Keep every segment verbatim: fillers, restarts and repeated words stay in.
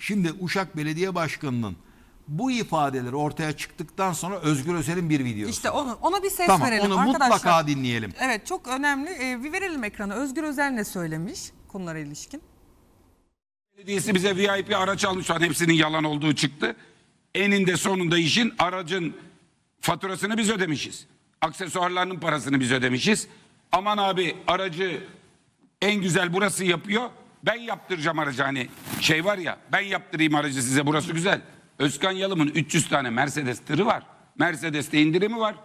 Şimdi Uşak Belediye Başkanı'nın bu ifadeleri ortaya çıktıktan sonra Özgür Özel'in bir videosu. İşte onu, ona bir ses tamam, verelim onu arkadaşlar. mutlaka dinleyelim. Evet, çok önemli. Ee, bir verelim ekrana. Özgür Özel ne söylemiş konulara ilişkin? Belediyesi bize V I P araç almış. Hepsinin yalan olduğu çıktı. Eninde sonunda işin aracın faturasını biz ödemişiz. Aksesuarlarının parasını biz ödemişiz. Aman abi aracı en güzel burası yapıyor. Ben yaptıracağım aracı, hani şey var ya, ben yaptırayım aracı size, burası güzel. Özkan Yalım'ın üç yüz tane Mercedes tırı var. Mercedes'te indirimi var.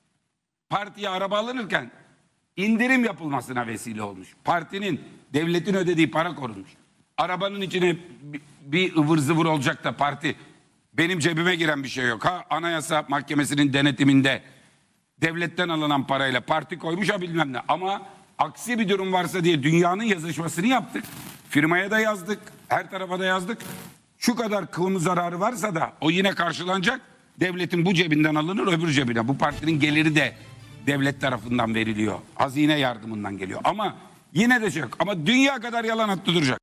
Partiye araba alınırken indirim yapılmasına vesile olmuş. Partinin, devletin ödediği para korunmuş. Arabanın içine bir ıvır zıvır olacak da parti, benim cebime giren bir şey yok. Ha, Anayasa Mahkemesi'nin denetiminde devletten alınan parayla parti koymuş ha bilmem ne. Ama aksi bir durum varsa diye dünyanın yazışmasını yaptık. Firmaya da yazdık. Her tarafa da yazdık. Şu kadar kılımı zararı varsa da o yine karşılanacak. Devletin bu cebinden alınır, öbür cebine. Bu partinin geliri de devlet tarafından veriliyor. Hazine yardımından geliyor. Ama yine de şey yok. Ama dünya kadar yalan attı duracak.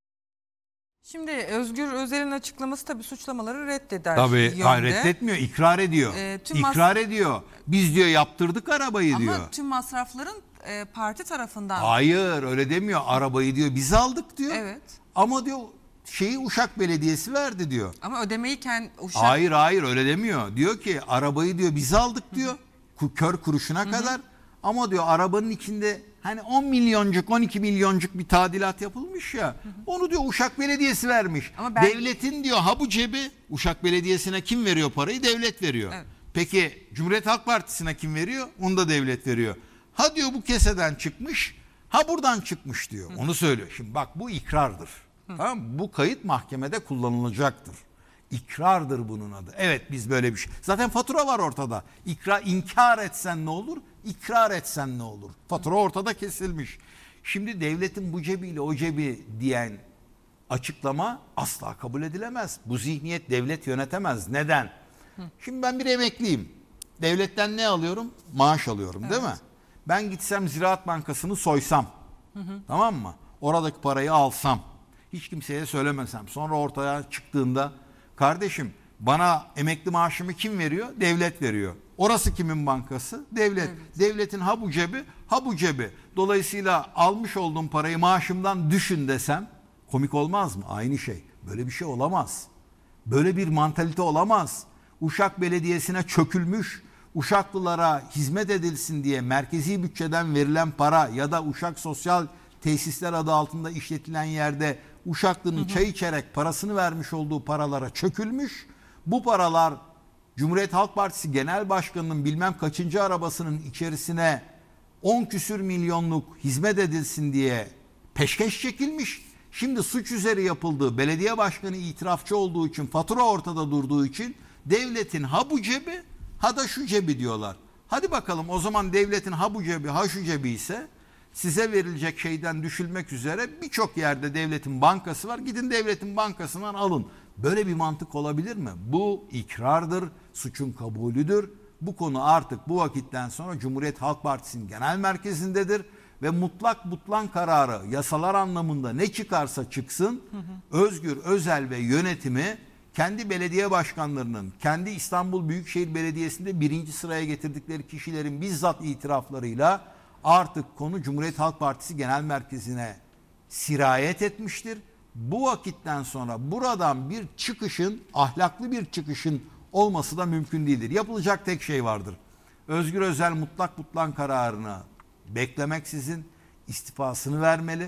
Şimdi Özgür Özel'in açıklaması tabii suçlamaları reddeder. Tabii yönde. hayır, reddetmiyor, ikrar ediyor. Ee, tüm ikrar mas- ediyor. Biz diyor yaptırdık arabayı diyor. Ama tüm masrafların e, parti tarafından. Hayır öyle demiyor. Arabayı diyor biz aldık diyor. Evet. Ama diyor şeyi Uşak Belediyesi verdi diyor. Ama ödemeyken Uşak... Hayır hayır öyle demiyor. Diyor ki arabayı diyor biz aldık diyor. Ku- Kör kuruşuna kadar. Ama diyor arabanın içinde hani on milyoncuk on iki milyoncuk bir tadilat yapılmış ya. Onu diyor Uşak Belediyesi vermiş. Ama ben- Devletin diyor ha bu cebi, Uşak Belediyesi'ne kim veriyor parayı? Devlet veriyor. Evet. Peki Cumhuriyet Halk Partisi'ne kim veriyor? Onu da devlet veriyor. Ha diyor bu keseden çıkmış, ha buradan çıkmış diyor. Onu söylüyor. Şimdi bak bu ikrardır. Tamam mı? Bu kayıt mahkemede kullanılacaktır. İkrardır bunun adı. Evet biz böyle bir şey. Zaten fatura var ortada. İkra, inkar etsen ne olur? İkrar etsen ne olur? Fatura ortada kesilmiş. Şimdi devletin bu cebiyle o cebi diyen açıklama asla kabul edilemez. Bu zihniyet devlet yönetemez. Neden? Şimdi ben bir emekliyim. Devletten ne alıyorum? Maaş alıyorum değil mi? Ben gitsem Ziraat Bankası'nı soysam. Tamam mı? Oradaki parayı alsam. Hiç kimseye söylemesem. Sonra ortaya çıktığında kardeşim bana emekli maaşımı kim veriyor? Devlet veriyor. Orası kimin bankası? Devlet. Evet. Devletin ha bu cebi, ha bu cebi. Dolayısıyla almış olduğum parayı maaşımdan düşün desem komik olmaz mı? Aynı şey. Böyle bir şey olamaz. Böyle bir mantalite olamaz. Uşak Belediyesi'ne çökülmüş, Uşaklılara hizmet edilsin diye merkezi bütçeden verilen para ya da Uşak Sosyal Tesisler adı altında işletilen yerde Uşaklı'nın çay içerek parasını vermiş olduğu paralara çökülmüş. Bu paralar Cumhuriyet Halk Partisi Genel Başkanı'nın bilmem kaçıncı arabasının içerisine on küsür milyonluk hizmet edilsin diye peşkeş çekilmiş. Şimdi suç üzeri yapıldığı, belediye başkanı itirafçı olduğu için, fatura ortada durduğu için devletin ha bu cebi ha da şu cebi diyorlar. Hadi bakalım o zaman devletin ha bu cebi ha şu cebi ise size verilecek şeyden düşülmek üzere birçok yerde devletin bankası var. Gidin devletin bankasından alın. Böyle bir mantık olabilir mi? Bu ikrardır, suçun kabulüdür. Bu konu artık bu vakitten sonra Cumhuriyet Halk Partisi'nin genel merkezindedir. Ve mutlak butlan kararı yasalar anlamında ne çıkarsa çıksın hı hı. Özgür Özel ve yönetimi kendi belediye başkanlarının, kendi İstanbul Büyükşehir Belediyesi'nde birinci sıraya getirdikleri kişilerin bizzat itiraflarıyla artık konu Cumhuriyet Halk Partisi Genel Merkezi'ne sirayet etmiştir. Bu vakitten sonra buradan bir çıkışın, ahlaklı bir çıkışın olması da mümkün değildir. Yapılacak tek şey vardır. Özgür Özel mutlak butlan kararını beklemeksizin istifasını vermeli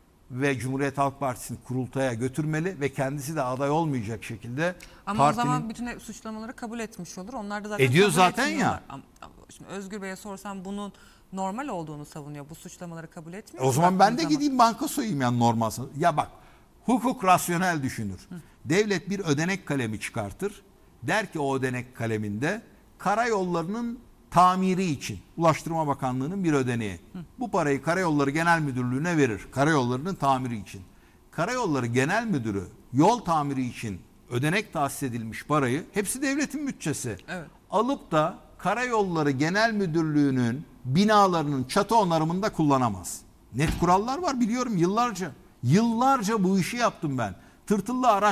ve Cumhuriyet Halk Partisi'ni kurultaya götürmeli ve kendisi de aday olmayacak şekilde ama partinin... o zaman bütün suçlamaları kabul etmiş olur. Onlar da zaten ediyor kabul zaten etmiyorlar. ya. Ama şimdi Özgür Bey'e sorsam bunun normal olduğunu savunuyor. Bu suçlamaları kabul etmiyor. O zaman ben de zaman. gideyim banka soyayım yani normalse. Ya bak hukuk rasyonel düşünür. Hı. Devlet bir ödenek kalemi çıkartır. Der ki o ödenek kaleminde karayollarının tamiri için Ulaştırma Bakanlığı'nın bir ödeneği. Hı. Bu parayı Karayolları Genel Müdürlüğü'ne verir. Karayollarının tamiri için. Karayolları Genel Müdürü yol tamiri için ödenek tahsis edilmiş parayı, hepsi devletin bütçesi. Evet. Alıp da Karayolları Genel Müdürlüğü'nün binalarının çatı onarımında kullanamaz. Net kurallar var biliyorum yıllarca. Yıllarca bu işi yaptım ben. Tırtıllı araç